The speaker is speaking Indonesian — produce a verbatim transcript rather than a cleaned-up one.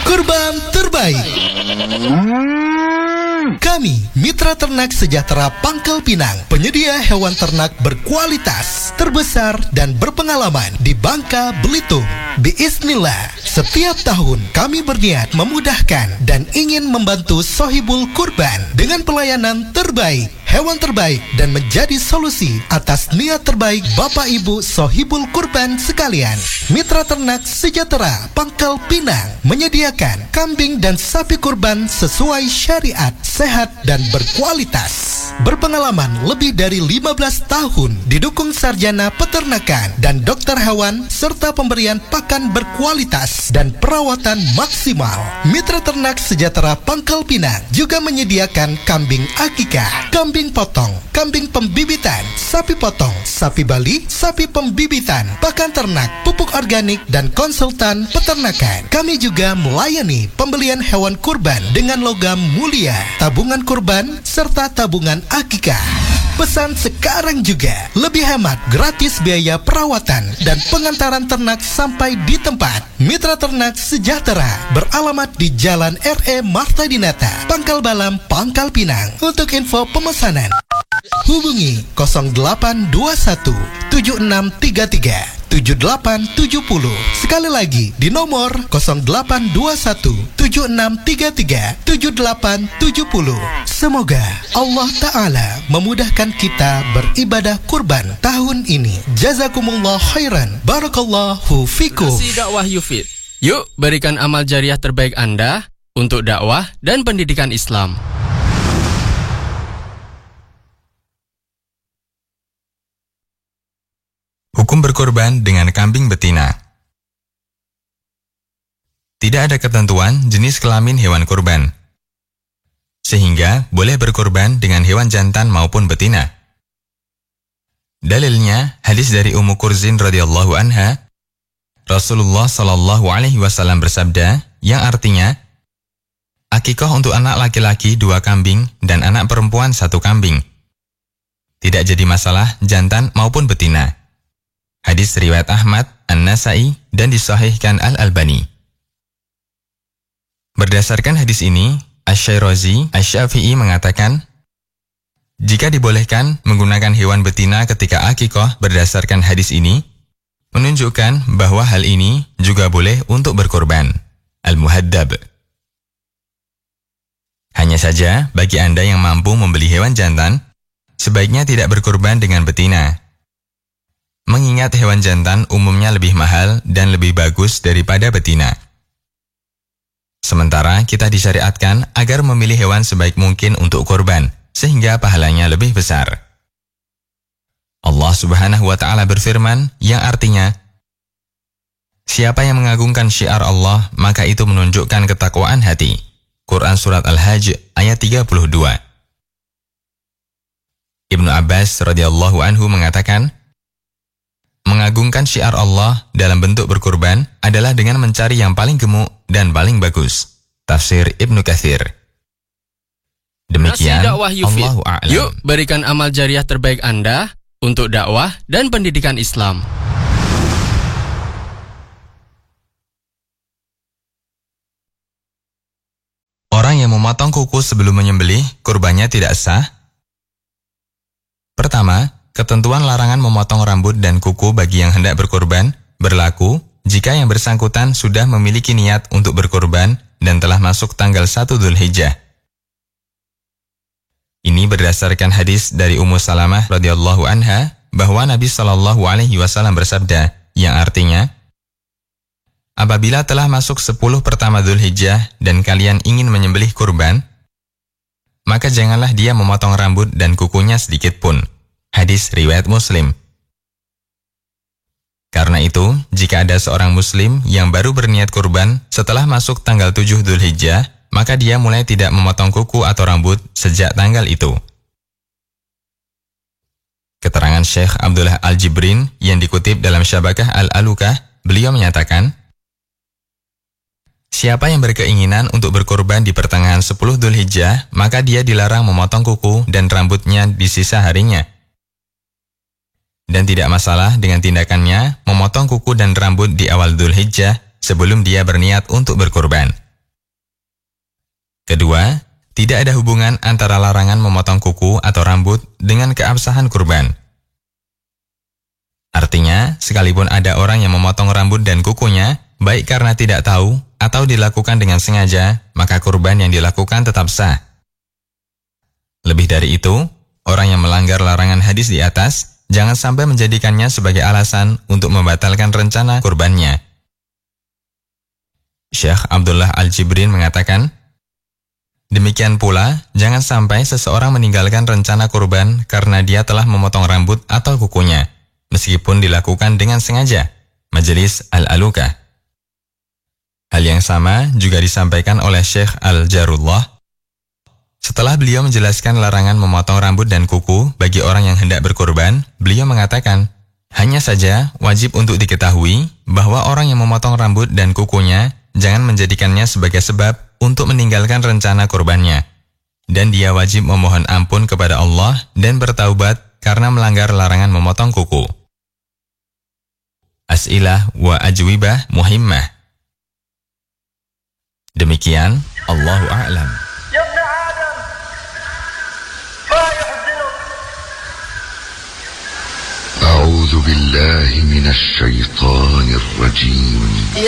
Kurban terbaik. Kami, Mitra Ternak Sejahtera Pangkal Pinang, penyedia hewan ternak berkualitas, terbesar, dan berpengalaman di Bangka, Belitung. Biiznillah, setiap tahun kami berniat memudahkan dan ingin membantu Sohibul Kurban dengan pelayanan terbaik, hewan terbaik, dan menjadi solusi atas niat terbaik Bapak Ibu Sohibul Kurban sekalian. Mitra Ternak Sejahtera Pangkal Pinang menyediakan kambing dan sapi kurban sesuai syariat, sehat dan berkualitas. Berpengalaman lebih dari lima belas tahun, didukung sarjana peternakan dan dokter hewan, serta pemberian pakan berkualitas dan perawatan maksimal. Mitra Ternak Sejahtera Pangkal Pinang juga menyediakan kambing akikah, kambing potong, kambing pembibitan, sapi potong, sapi Bali, sapi pembibitan, pakan ternak, pupuk organik, dan konsultan peternakan. Kami juga melayani pembelian hewan kurban dengan logam mulia, tabungan kurban, serta tabungan akikah. Pesan sekarang juga, lebih hemat, gratis biaya perawatan dan pengantaran ternak sampai di tempat. Mitra Ternak Sejahtera beralamat di Jalan R E Martadinata, Pangkal Balam, Pangkal Pinang. Untuk info pemesanan, hubungi nol delapan dua satu tujuh enam tiga tiga tujuh delapan tujuh nol. Sekali lagi di nomor nol delapan dua satu tujuh enam tiga tiga tujuh delapan tujuh nol. Semoga Allah Ta'ala memudahkan kita beribadah kurban tahun ini. Jazakumullah khairan. Barakallahu fikum. Nasi dakwah Yufid. Yuk berikan amal jariah terbaik Anda untuk dakwah dan pendidikan Islam. Hukum berkorban dengan kambing betina. Tidak ada ketentuan jenis kelamin hewan kurban, sehingga boleh berkorban dengan hewan jantan maupun betina. Dalilnya hadis dari Ummu Kurzin radhiyallahu anha, Rasulullah shallallahu alaihi wasallam bersabda, yang artinya, akikah untuk anak laki-laki dua kambing dan anak perempuan satu kambing. Tidak jadi masalah jantan maupun betina. Hadis riwayat Ahmad, An-Nasai, dan disahihkan Al-Albani. Berdasarkan hadis ini, Asy-Syairazi, Asy-Syafi'i mengatakan, jika dibolehkan menggunakan hewan betina ketika akikah berdasarkan hadis ini, menunjukkan bahwa hal ini juga boleh untuk berkorban. Al-Muhaddab. Hanya saja, bagi Anda yang mampu membeli hewan jantan, sebaiknya tidak berkorban dengan betina. Mengingat hewan jantan umumnya lebih mahal dan lebih bagus daripada betina. Sementara kita disyariatkan agar memilih hewan sebaik mungkin untuk korban, sehingga pahalanya lebih besar. Allah Subhanahu wa Ta'ala berfirman, yang artinya, siapa yang mengagungkan syiar Allah, maka itu menunjukkan ketakwaan hati. Quran Surat Al-Hajj ayat tiga puluh dua. Ibnu Abbas radhiyallahu anhu mengatakan, mengagungkan syiar Allah dalam bentuk berkurban adalah dengan mencari yang paling gemuk dan paling bagus. Tafsir Ibnu Katsir. Demikian, Allahu a'lam. Yuk berikan amal jariah terbaik Anda untuk dakwah dan pendidikan Islam. Orang yang memotong kuku sebelum menyembelih, kurbannya tidak sah. Pertama, ketentuan larangan memotong rambut dan kuku bagi yang hendak berkorban berlaku jika yang bersangkutan sudah memiliki niat untuk berkorban dan telah masuk tanggal satu Dzulhijjah. Ini berdasarkan hadis dari Ummu Salamah radhiyallahu anha bahwa Nabi shallallahu alaihi wasallam bersabda, yang artinya, apabila telah masuk sepuluh pertama Dzulhijjah dan kalian ingin menyembelih kurban, maka janganlah dia memotong rambut dan kukunya sedikit pun. Hadis riwayat Muslim. Karena itu, jika ada seorang Muslim yang baru berniat kurban setelah masuk tanggal tujuh Dzulhijjah, maka dia mulai tidak memotong kuku atau rambut sejak tanggal itu. Keterangan Syekh Abdullah Al-Jibrin yang dikutip dalam Syabakah Al-Alukah, beliau menyatakan, siapa yang berkeinginan untuk berkorban di pertengahan sepuluh Dzulhijjah, maka dia dilarang memotong kuku dan rambutnya di sisa harinya. Dan tidak masalah dengan tindakannya memotong kuku dan rambut di awal Dzulhijjah sebelum dia berniat untuk berkorban. Kedua, tidak ada hubungan antara larangan memotong kuku atau rambut dengan keabsahan kurban. Artinya, sekalipun ada orang yang memotong rambut dan kukunya, baik karena tidak tahu atau dilakukan dengan sengaja, maka kurban yang dilakukan tetap sah. Lebih dari itu, orang yang melanggar larangan hadis di atas, jangan sampai menjadikannya sebagai alasan untuk membatalkan rencana kurbannya. Syekh Abdullah Al-Jibrin mengatakan, demikian pula, jangan sampai seseorang meninggalkan rencana kurban karena dia telah memotong rambut atau kukunya, meskipun dilakukan dengan sengaja. Majelis Al-Alukah. Hal yang sama juga disampaikan oleh Syekh Al-Jarullah. Setelah beliau menjelaskan larangan memotong rambut dan kuku bagi orang yang hendak berkurban, beliau mengatakan, hanya saja wajib untuk diketahui bahwa orang yang memotong rambut dan kukunya jangan menjadikannya sebagai sebab untuk meninggalkan rencana kurbannya. Dan dia wajib memohon ampun kepada Allah dan bertaubat karena melanggar larangan memotong kuku. As'ilah wa ajwibah muhimmah. Demikian, Allahu a'lam. أعوذ بالله من الشيطان الرجيم